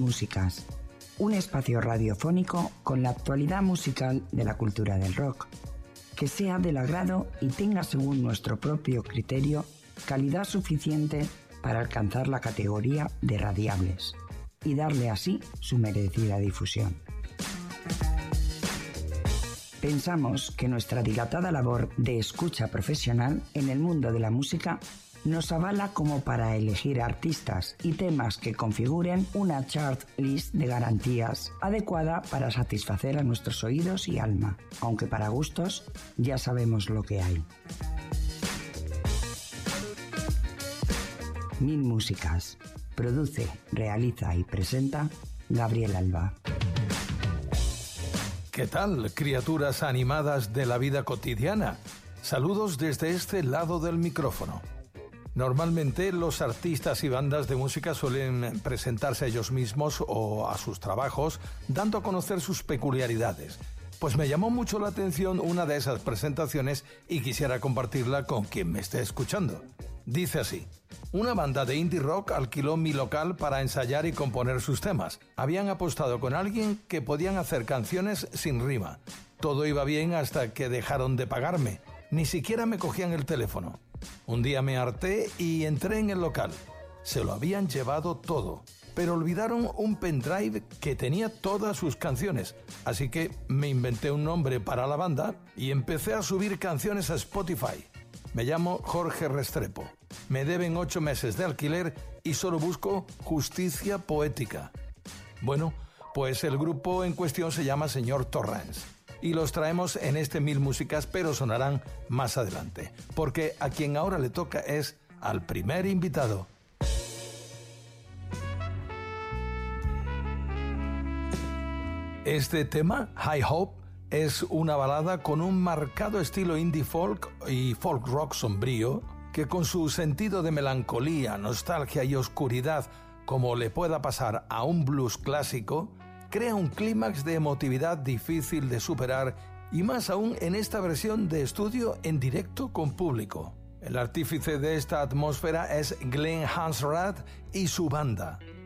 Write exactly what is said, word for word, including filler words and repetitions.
Músicas, un espacio radiofónico con la actualidad musical de la cultura del rock, que sea del agrado y tenga, según nuestro propio criterio, calidad suficiente para alcanzar la categoría de radiables y darle así su merecida difusión. Pensamos que nuestra dilatada labor de escucha profesional en el mundo de la música nos avala como para elegir artistas y temas que configuren una chart list de garantías adecuada para satisfacer a nuestros oídos y alma, aunque para gustos ya sabemos lo que hay. Mil Músicas. Produce, realiza y presenta Gabriel Alba. ¿Qué tal, criaturas animadas de la vida cotidiana? Saludos desde este lado del micrófono. Normalmente los artistas y bandas de música suelen presentarse a ellos mismos o a sus trabajos, dando a conocer sus peculiaridades. Pues me llamó mucho la atención una de esas presentaciones y quisiera compartirla con quien me esté escuchando. Dice así: una banda de indie rock alquiló mi local para ensayar y componer sus temas. Habían apostado con alguien que podían hacer canciones sin rima. Todo iba bien hasta que dejaron de pagarme. Ni siquiera me cogían el teléfono. Un día me harté y entré en el local. Se lo habían llevado todo, pero olvidaron un pendrive que tenía todas sus canciones. Así que me inventé un nombre para la banda y empecé a subir canciones a Spotify. Me llamo Jorge Restrepo. Me deben ocho meses de alquiler y solo busco justicia poética. Bueno, pues el grupo en cuestión se llama Señor Torrance. Y los traemos en este Mil Músicas, pero sonarán más adelante, porque a quien ahora le toca es al primer invitado. Este tema, High Hope, es una balada con un marcado estilo indie folk y folk rock sombrío, que con su sentido de melancolía, nostalgia y oscuridad, como le pueda pasar a un blues clásico, crea un clímax de emotividad difícil de superar, y más aún en esta versión de estudio en directo con público. El artífice de esta atmósfera es Glenn Hansrath y su banda.